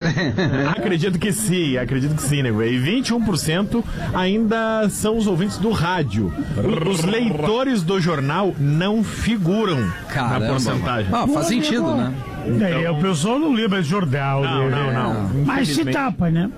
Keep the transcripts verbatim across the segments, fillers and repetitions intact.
Acredito que sim, acredito que sim, nego. E vinte e um por cento ainda são os ouvintes do rádio. Os leitores do jornal não figuram Caramba, na porcentagem. Ah, faz sentido, né? Então... É, o pessoal não lê mais jornal. Não, né? não, não. Mas se tapa, né?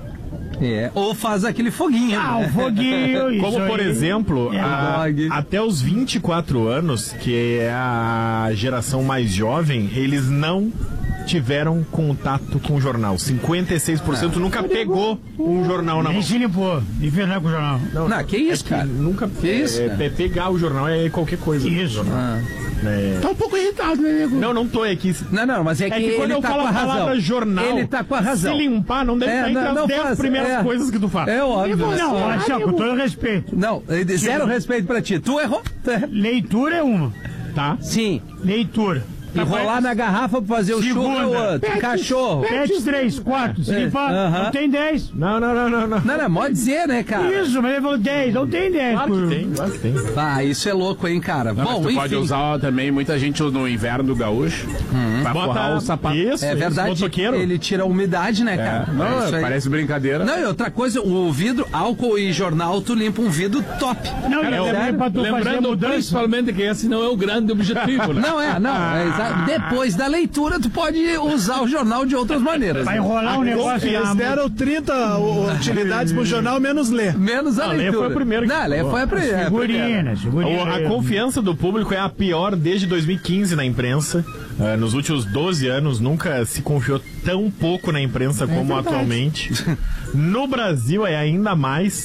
É, ou faz aquele foguinho. Ah, né? o foguinho. Como, por aí. exemplo, é. a, até os vinte e quatro anos, que é a geração mais jovem, eles não tiveram contato com o jornal. cinquenta e seis por cento ah, nunca pegou um jornal na mão. Nem se limpou. E verdade com o jornal. Não, não que isso, é cara? Que nunca que é, isso, é, pegar o jornal é qualquer coisa. Isso. Ah. É. Tá um pouco irritado, né, nego? Não, não tô aqui. Não, não, mas é que, é que quando ele eu tá falo com a a palavra razão. jornal, Ele tá com a razão. Se limpar, não deve é, estar entre não, não as dez faz, primeiras é, coisas que tu faz. É óbvio. Não, né? não, assim, ó, com todo respeito. Não, zero respeito pra ti. Tu errou. Leitura é uma. Tá? Sim. Leitura. Enrolar na garrafa pra fazer o churro é o outro. Pet, Cachorro. Pet três, quatro. Se limpar, uh-huh. não tem dez. Não, não, não, não. Não, não, não pode dizer, né, cara? Isso, mas ele falou dez, não tem dez. Claro que tem, claro que tem. Ah, isso é louco, hein, cara. Não, Bom, mas tu enfim. pode usar também, muita gente no inverno do gaúcho, uhum. pra Bota forrar o sapato. Isso, é verdade, motoqueiro. ele tira a umidade, né, cara? É. Não, é parece brincadeira. Não, e outra coisa, o vidro, álcool e jornal, tu limpa um vidro top. Não, Cara, é, é, é pra tu fazer lembrando mudança. principalmente que esse não é o grande objetivo, né? Não é, não. É exa- depois da leitura, tu pode usar o jornal de outras maneiras. Vai né? enrolar um negócio. Eles deram trinta utilidades pro jornal, menos ler. Menos a Não, a Lê leitura. foi a primeira que Não, a Lê foi a primeira. Figurina, figurina. A confiança do público é a pior desde dois mil e quinze na imprensa. Uh, nos últimos doze anos, nunca se confiou tão pouco na imprensa como atualmente. No Brasil é ainda mais.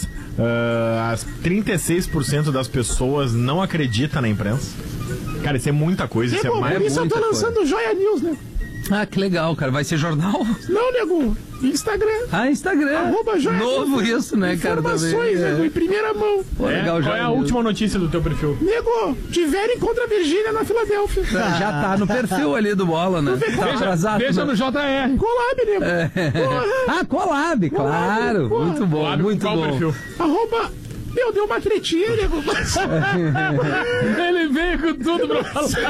Uh, as trinta e seis por cento das pessoas não acreditam na imprensa. Cara, isso é muita coisa. Isso é mais Por isso eu tô lançando o Joia News, né? Ah, que legal, cara. Vai ser jornal? Não, nego. Instagram. Ah, Instagram. Arroba Joia Novo News. isso, né, cara? Informações, nego, em primeira mão. Pô, É, legal, qual Joia é a News. última notícia do teu perfil? Nego, tiverem contra a Virgínia na Filadélfia. Já tá no perfil ali do Bola, né? Tá Veja, atrasado. veja né? no J R. Collab, nego. É. Ah, Collab, claro. Collab. Muito bom, Collab, muito qual bom. perfil? Arroba... Meu, deu uma tretinha, nego. Ele veio com tudo pra falar.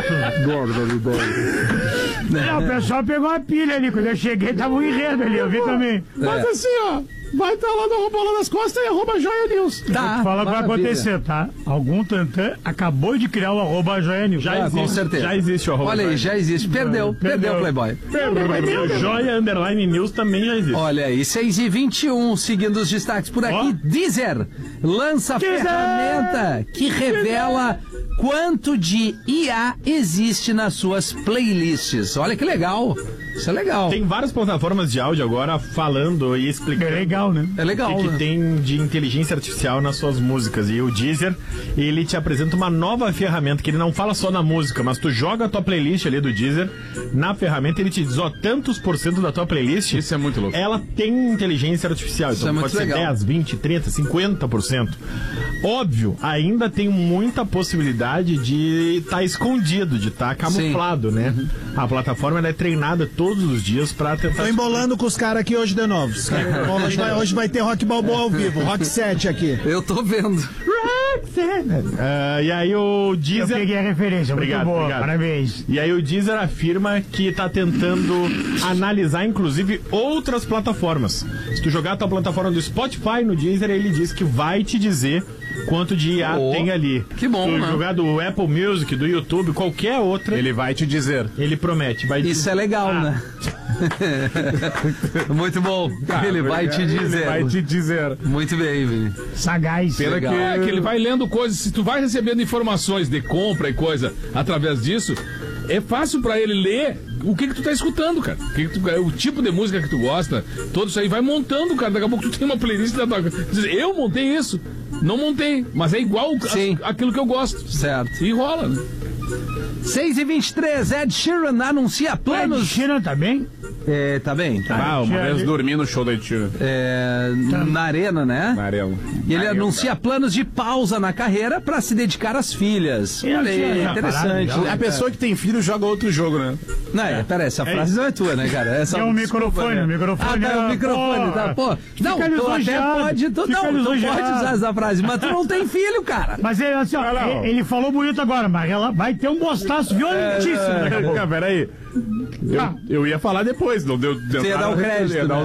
Não, o pessoal pegou uma pilha ali. Quando eu cheguei, tava um enredo ali. Eu vi também. Mas É. assim, ó... Vai estar lá no arroba Bola nas Costas e arroba Joia News. Tá, Fala o que vai maravilha. acontecer, tá? Algum tantã acabou de criar o arroba Joia News. Já Ah, existe, com certeza. já existe o arroba. Olha aí, já existe. Perdeu, perdeu, Perdeu. Playboy. O Joia Underline News também já existe. Olha aí, seis e vinte e um, seguindo os destaques por aqui. Ó. Deezer lança Deezer. ferramenta que revela quanto de I A existe nas suas playlists. Olha que legal. Isso é legal. Tem várias plataformas de áudio agora falando e É explicando legal, né? É legal, o que, né? que tem de inteligência artificial nas suas músicas. E o Deezer, ele te apresenta uma nova ferramenta, que ele não fala só na música, mas tu joga a tua playlist ali do Deezer, na ferramenta ele te diz, ó, tantos por cento da tua playlist, Isso é muito louco. ela tem inteligência artificial. Isso Então é muito pode ser legal. dez, vinte, trinta, cinquenta por cento. Óbvio, ainda tem muita possibilidade de estar escondido, de estar camuflado, né? A plataforma ela é treinada todos os dias pra tentar... Tô embolando com os caras aqui hoje de novo. Os caras- Hoje vai, hoje vai ter Rock Balboa ao vivo, Rock sete aqui. Eu tô vendo. Ah, e aí o Eu Deezer... peguei a referência, Obrigado, muito boa, obrigado. parabéns. E aí o Deezer afirma que tá tentando analisar, inclusive, outras plataformas. Se tu jogar a tua plataforma do Spotify no Deezer, ele diz que vai te dizer quanto de I A Oh, tem ali. que bom, Se tu né? jogar do Apple Music, do YouTube, qualquer outra, ele, Ele vai te dizer. promete. Vai Isso dizer, é legal, Ah. né? Muito bom. Ele vai te dizer. Ele vai te dizer. Muito bem, Vini. Sagaz. Pena Legal. que, é que ele vai lendo coisas. Se tu vai recebendo informações de compra e coisa através disso, é fácil pra ele ler o que que tu tá escutando, cara. O, que que tu- o tipo de música que tu gosta, todo isso aí vai montando, cara. Daqui a pouco tu tem uma playlist da tua... Diz, eu montei isso. Não montei, mas é igual a- Sim. aquilo que eu gosto. Certo. E rola, né? seis e vinte e três, Ed Sheeran anuncia Ed planos. Sheeran tá bem? É, tá bem, tá. Ah, uma Tia- vez dormi no show da Itira. É, na arena, né? Na arena. E ele Na arena. anuncia planos de pausa na carreira pra se dedicar às filhas. Sim, Olha sim, aí, já interessante. pararam, já. né, A pessoa que tem filho joga outro jogo, né? Não, é, pera, essa frase não é tua, né, cara? Essa, É um desculpa, microfone, né? o microfone Ah, tá, é- o microfone, Pô, tá, pô. Não, fica tu até lisonjeado, pode, tu, fica não, tu lisonjeado. pode usar essa frase, mas tu não tem filho, cara. Mas ele, assim, ó, Olha lá, ó. ele, ele falou bonito agora, mas ela vai ter um bostaço violentíssimo daqui a pouco. Cara, peraí. Eu, Ah. eu ia falar depois, não deu... deu Você ia dar o crédito, ia dar né?